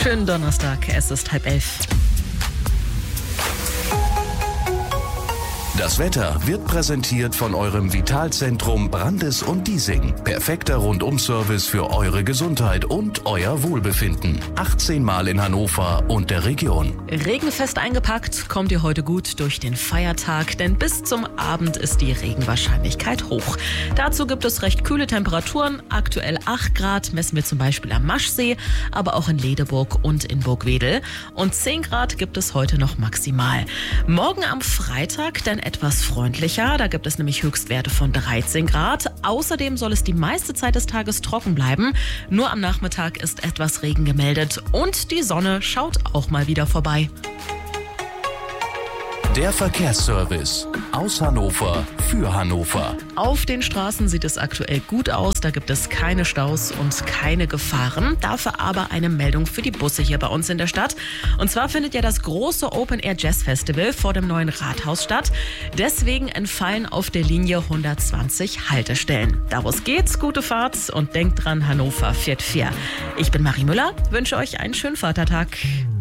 Schönen Donnerstag, es ist 10:30. Das Wetter wird präsentiert von eurem Vitalzentrum Brandes und Diesing. Perfekter Rundum-Service für eure Gesundheit und euer Wohlbefinden. 18 Mal in Hannover und der Region. Regenfest eingepackt, kommt ihr heute gut durch den Feiertag, denn bis zum Abend ist die Regenwahrscheinlichkeit hoch. Dazu gibt es recht kühle Temperaturen, aktuell 8 Grad messen wir zum Beispiel am Maschsee, aber auch in Ledeburg und in Burgwedel. Und 10 Grad gibt es heute noch maximal. Morgen am Freitag dann etwas freundlicher, da gibt es nämlich Höchstwerte von 13 Grad. Außerdem soll es die meiste Zeit des Tages trocken bleiben. Nur am Nachmittag ist etwas Regen gemeldet und die Sonne schaut auch mal wieder vorbei. Der Verkehrsservice aus Hannover für Hannover. Auf den Straßen sieht es aktuell gut aus, da gibt es keine Staus und keine Gefahren. Dafür aber eine Meldung für die Busse hier bei uns in der Stadt. Und zwar findet ja das große Open Air Jazz Festival vor dem neuen Rathaus statt. Deswegen entfallen auf der Linie 120 Haltestellen. Daraus geht's, gute Fahrt und denkt dran, Hannover fährt fair. Ich bin Marie Müller, wünsche euch einen schönen Vatertag.